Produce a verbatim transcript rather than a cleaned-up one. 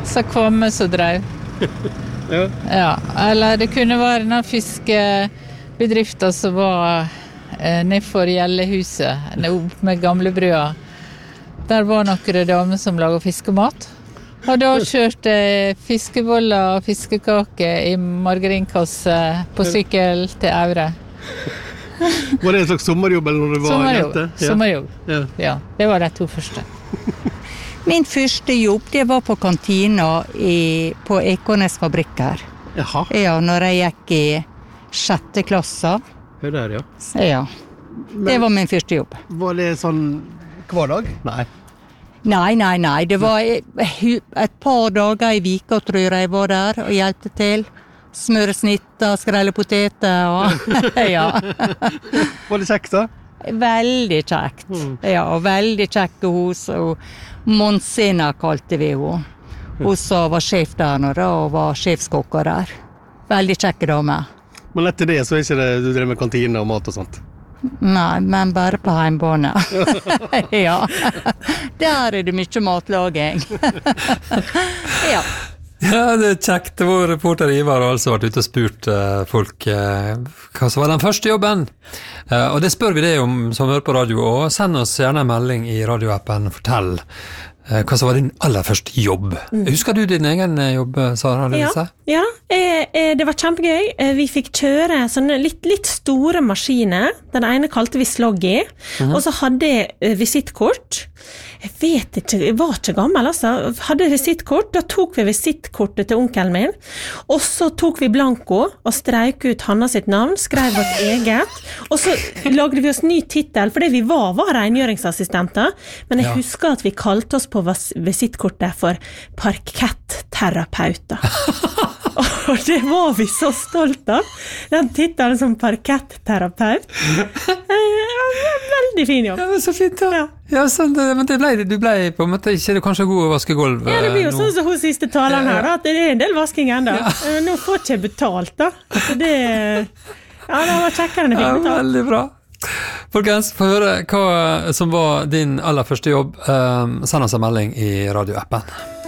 så kvamme som drev. ja. Ja, eller det kunne være en fiskebedrifter som var eh, nedfor Gjellehuset, opp med gamle brøa. Der var noen damer som laget fiskemat. Og da kjørte fiskeboller og fiskekake i margarinkasse på sykkel til Aure. Var det en slags sommerjobb eller når det var sommerjobb. jente? Ja. Sommerjobb, ja. ja. Det var de to første. Min første jobb, det var på kantina i, på Ekornes fabrikker. Jaha. Ja, når jeg gikk i sjette klasse. Hør der, ja. Ja, det var min første jobb. Var det sånn hver dag? Nei. Nei, nei, nei. Det var et par dager i vika, tror jeg, var der og hjelpte til. Smøre snitter, skrelle poteter og ja. Var det kjekt da? Veldig kjekt. Mm. Ja, og veldig kjekt hos og Monsina kalte vi henne. Hun som var sjef der nå da, og var sjefskokker der. Veldig kjekke dame. Men etter det så er ikke det du drev med kantine og mat og sånt? Nei, men bare på heimbane. Ja. Der er det mye matlaging. Ja. Ja, det er kjekt. Vår reporter Ivar har altså vært ute og spurt uh, folk uh, hva som var den første jobben. Uh, og det spør vi det om som hører på radio, og send oss gjerne en melding i radioappen. Fortell uh, hva som var din aller første jobb. Mm. Husker du din egen jobb, Sara? Ja, ja eh, eh, det var kjempegøy. Eh, vi fikk kjøre sånne litt, litt store maskiner. Den ene kalte vi Sloggy, mm-hmm. og så hadde jeg eh, visittkort. Jeg vet ikke, jeg var ikke gammel, altså. Hadde visittkort, da tok vi visitkortet til onkelen min, og så tok vi blanko og streik ut Hanna sitt navn, skrev vårt eget, og så lagde vi oss ny titel, fordi vi var, var rengjøringsassistenter, men jeg ja. husker at vi kalte oss på visitkortet for parketterapeuter. Og det var vi så stolt av. Den titelen som parketterapeut. Veldig fin jobb. Ja, men så fint, ja. ja. ja sånn, men det ble, du ble på en måte ikke det kanskje god å vaske gulv. Ja, det blir jo sånn som hun siste taleren her, da, at det er en del vasking enda. Ja. Nå får ikke jeg betalt, da. Så det, ja, det var kjekkere enn jeg fikk betalt. Ja, veldig bra. Folkens, få høre hva som var din aller første jobb. Um, send oss en melding i radioappen.